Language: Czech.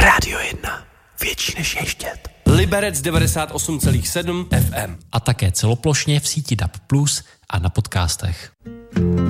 Rádio 1. Větší než ještět. Liberec 98,7 FM. A také celoplošně v síti DAB+ a na podcastech.